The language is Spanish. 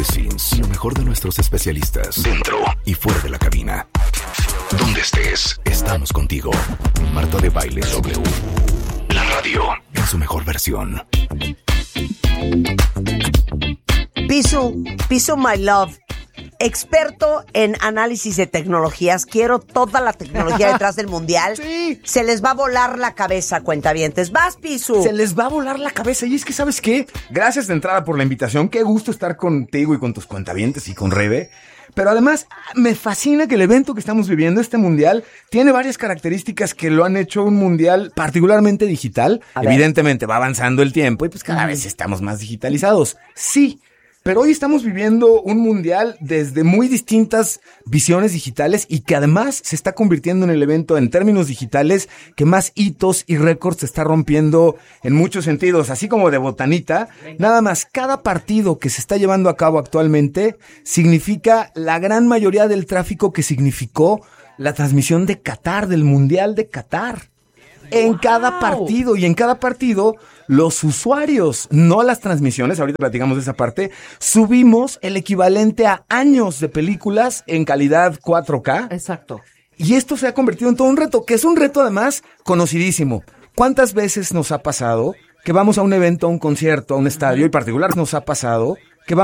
the scenes, lo mejor de nuestros especialistas, dentro y fuera de la cabina. Donde estés, estamos contigo. Marta de Baile W. La radio en su mejor versión. Piso My Love, experto en análisis de tecnologías. Quiero toda la tecnología detrás del mundial. Sí. Se les va a volar la cabeza, cuentavientes. ¡Vas, Piso! Se les va a volar la cabeza. Y es que, ¿sabes qué? Gracias de entrada por la invitación. Qué gusto estar contigo y con tus cuentavientes y con Rebe. Pero además, me fascina que el evento que estamos viviendo, este mundial, tiene varias características que lo han hecho un mundial particularmente digital. Evidentemente va avanzando el tiempo y pues cada vez estamos más digitalizados. Sí. Pero hoy estamos viviendo un mundial desde muy distintas visiones digitales y que además se está convirtiendo en el evento en términos digitales que más hitos y récords se está rompiendo en muchos sentidos. Así como de botanita, nada más cada partido que se está llevando a cabo actualmente significa la gran mayoría del tráfico que significó la transmisión de Qatar, del Mundial de Qatar. En cada partido, y en cada partido los usuarios, no las transmisiones, ahorita platicamos de esa parte, subimos el equivalente a años de películas en calidad 4K. Exacto. Y esto se ha convertido en todo un reto, que es un reto además conocidísimo. ¿Cuántas veces nos ha pasado que vamos a un evento, a un concierto, a un estadio, y particular nos ha pasado